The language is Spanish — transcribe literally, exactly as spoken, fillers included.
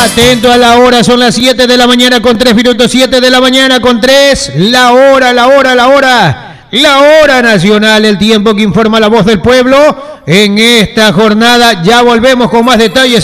Atento a la hora, son las siete de la mañana con tres minutos, siete de la mañana con tres, la hora, la hora, la hora, la hora nacional, el tiempo que informa la voz del pueblo en esta jornada. Ya volvemos con más detalles.